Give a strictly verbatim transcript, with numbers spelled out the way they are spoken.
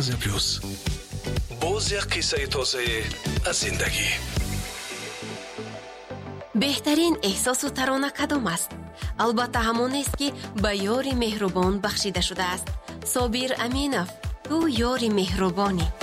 تازه پلوس، باز یک قصه تازه از زندگی. بهترین احساس و ترانه کدام است؟ البته همون است که به یاری مهربان بخشیده شده است. صابر امینов، تو یاری مهربانی.